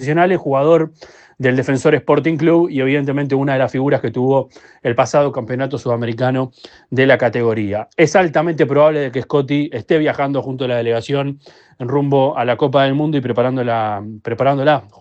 profesionales, jugador del Defensor Sporting Club y evidentemente una de las figuras que tuvo el pasado campeonato sudamericano de la categoría. Es altamente probable de que Scotty esté viajando junto a la delegación en rumbo a la Copa del Mundo y preparándola